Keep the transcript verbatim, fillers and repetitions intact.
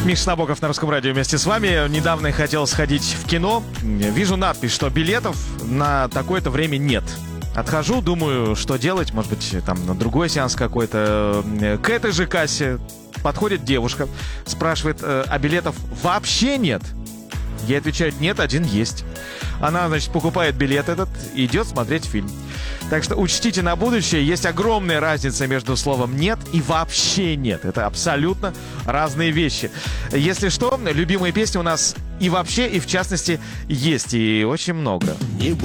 Миша Набоков на Русском радио вместе с вами. Недавно хотел сходить в кино. Вижу надпись, что билетов на такое-то время нет. Отхожу, думаю, что делать. Может быть, там на другой сеанс какой-то. К этой же кассе подходит девушка, спрашивает, а билетов вообще нет? Я отвечаю, нет, один есть. Она, значит, покупает билет этот и идет смотреть фильм. Так что учтите на будущее, есть огромная разница между словом «нет» и «вообще нет». Это абсолютно разные вещи. Если что, любимые песни у нас и вообще, и в частности есть, и очень много.